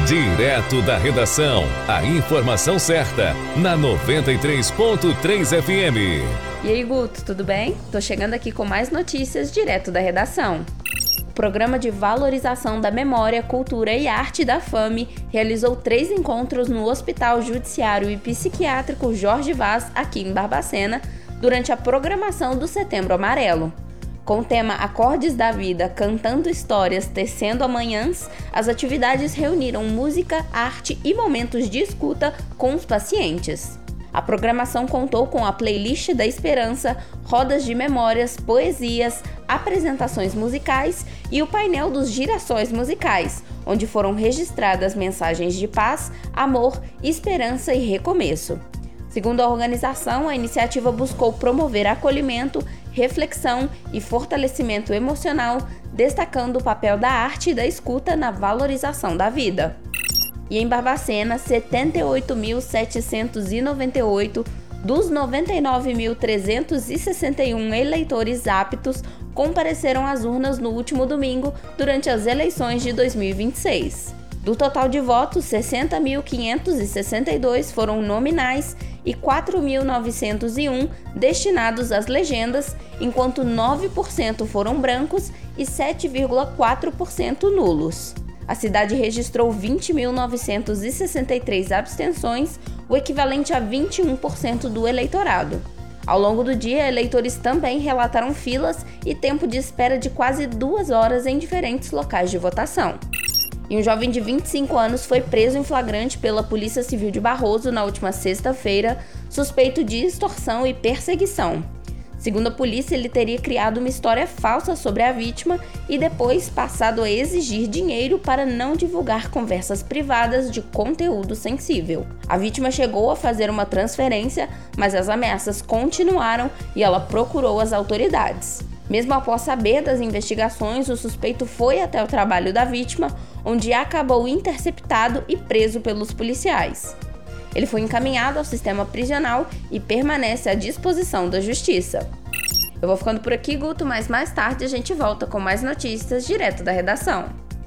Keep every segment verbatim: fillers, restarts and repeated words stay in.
Direto da redação, a informação certa, na noventa e três ponto três F M. E aí, Guto, tudo bem? Tô chegando aqui com mais notícias direto da redação. O Programa de Valorização da Memória, Cultura e Arte da FAME realizou três encontros no Hospital Judiciário e Psiquiátrico Jorge Vaz, aqui em Barbacena, durante a programação do Setembro Amarelo. Com o tema Acordes da Vida, Cantando Histórias, Tecendo Amanhãs, as atividades reuniram música, arte e momentos de escuta com os pacientes. A programação contou com a playlist da Esperança, rodas de memórias, poesias, apresentações musicais e o painel dos girassóis musicais, onde foram registradas mensagens de paz, amor, esperança e recomeço. Segundo a organização, a iniciativa buscou promover acolhimento, reflexão e fortalecimento emocional, destacando o papel da arte e da escuta na valorização da vida. E em Barbacena, setenta e oito mil setecentos e noventa e oito dos noventa e nove mil trezentos e sessenta e um eleitores aptos compareceram às urnas no último domingo durante as eleições de dois mil e vinte e seis. Do total de votos, sessenta mil quinhentos e sessenta e dois foram nominais e quatro mil novecentos e um destinados às legendas, enquanto nove por cento foram brancos e sete vírgula quatro por cento nulos. A cidade registrou vinte mil novecentos e sessenta e três abstenções, o equivalente a vinte e um por cento do eleitorado. Ao longo do dia, eleitores também relataram filas e tempo de espera de quase duas horas em diferentes locais de votação. E um jovem de vinte e cinco anos foi preso em flagrante pela Polícia Civil de Barroso na última sexta-feira, suspeito de extorsão e perseguição. Segundo a polícia, ele teria criado uma história falsa sobre a vítima e depois passado a exigir dinheiro para não divulgar conversas privadas de conteúdo sensível. A vítima chegou a fazer uma transferência, mas as ameaças continuaram e ela procurou as autoridades. Mesmo após saber das investigações, o suspeito foi até o trabalho da vítima, onde acabou interceptado e preso pelos policiais. Ele foi encaminhado ao sistema prisional e permanece à disposição da justiça. Eu vou ficando por aqui, Guto, mas mais tarde a gente volta com mais notícias direto da redação.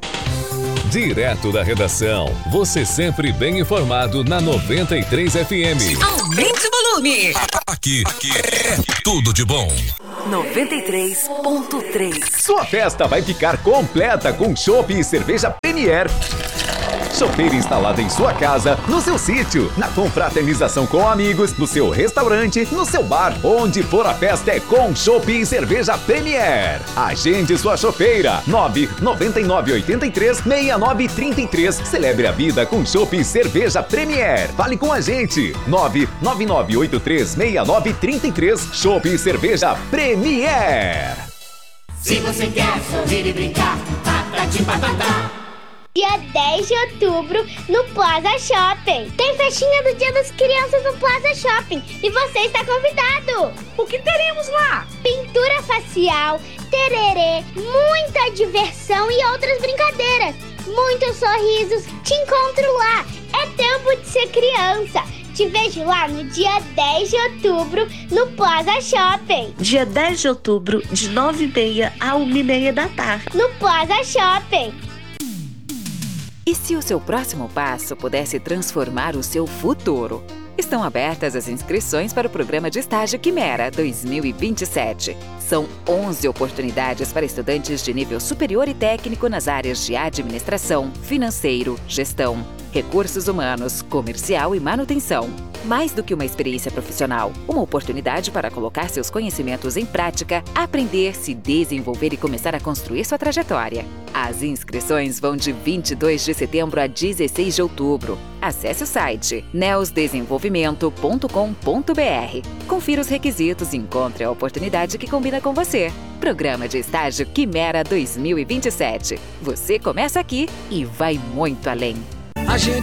Direto da redação, você sempre bem informado na noventa e três F M. Aumente o volume! Aqui, aqui é tudo de bom. noventa e três ponto três. Sua festa vai ficar completa com chopp e cerveja Premier. Chopeira instalada em sua casa, no seu sítio, na confraternização com amigos, no seu restaurante, no seu bar, onde for a festa é com chopp e cerveja Premier. Agende sua chopeira, nove nove nove oito três seis nove três três. Celebre a vida com chopp e cerveja Premier. Fale com a gente, nove nove nove oito três seis nove três três. Chopp e cerveja Premier. Se você quer sorrir e brincar, patati patatá. Dia dez de outubro, no Plaza Shopping. Tem festinha do Dia das Crianças no Plaza Shopping e você está convidado. O que teremos lá? Pintura facial, tererê, muita diversão e outras brincadeiras. Muitos sorrisos. Te encontro lá. É tempo de ser criança. Te vejo lá no dia dez de outubro, no Plaza Shopping. Dia dez de outubro, de nove e meia a uma e meia da tarde. No Plaza Shopping. E se o seu próximo passo pudesse transformar o seu futuro? Estão abertas as inscrições para o programa de estágio Quimera dois mil e vinte e sete. São onze oportunidades para estudantes de nível superior e técnico nas áreas de administração, financeiro, gestão, recursos humanos, comercial e manutenção. Mais do que uma experiência profissional, uma oportunidade para colocar seus conhecimentos em prática, aprender, se desenvolver e começar a construir sua trajetória. As inscrições vão de vinte e dois de setembro a dezesseis de outubro. Acesse o site neos desenvolvimento ponto com ponto b r. Confira os requisitos e encontre a oportunidade que combina com você. Programa de Estágio Quimera dois mil e vinte e sete. Você começa aqui e vai muito além. A gente